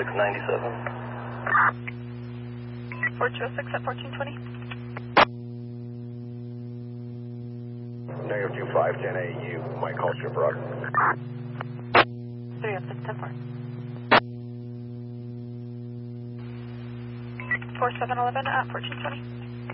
42697. 4206 at 1420. Negative 2510 AU, Mike Culture Broad. 306 10 4. 4711 at 1420.